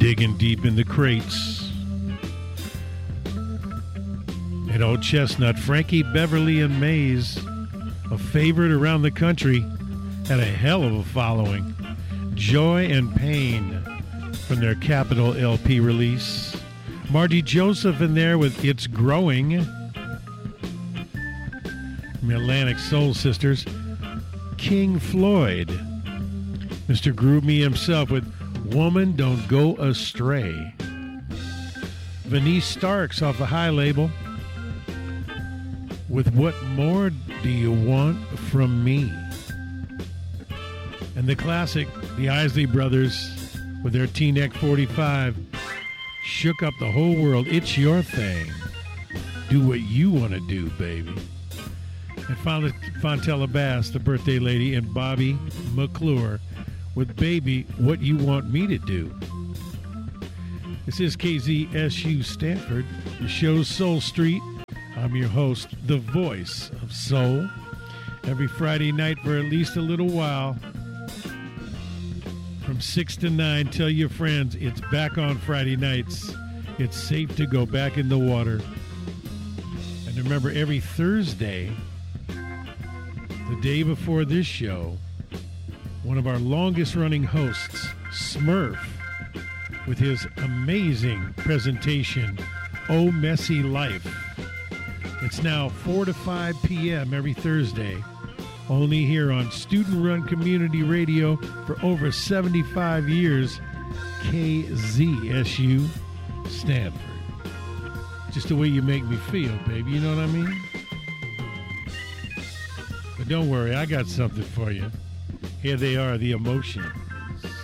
Digging deep in the crates. And Old Chestnut, Frankie Beverly and Mays, a favorite around the country, had a hell of a following. Joy and Pain from their Capitol LP release. Marty Joseph in there with It's Growing. From the Atlantic Soul Sisters. King Floyd. Mr. Groove Me himself with Woman Don't Go Astray. Venice Starks off the High label with What More Do You Want From Me? And the classic, the Isley Brothers with their T-Neck 45 shook up the whole world. It's your thing. Do what you want to do, baby. And finally, Fontella Bass, the birthday lady, and Bobby McClure with Baby, What You Want Me to Do. This is KZSU Stanford. The show's Soul Street. I'm your host, the voice of soul. Every Friday night for at least a little while. From 6 to 9, tell your friends it's back on Friday nights. It's safe to go back in the water. And remember, every Thursday, the day before this show, one of our longest-running hosts, Smurf, with his amazing presentation, Oh Messy Life. It's now 4 to 5 p.m. every Thursday, only here on student-run community radio for over 75 years, KZSU Stanford. Just the way you make me feel, baby, you know what I mean? But don't worry, I got something for you. Here they are, the Emotion.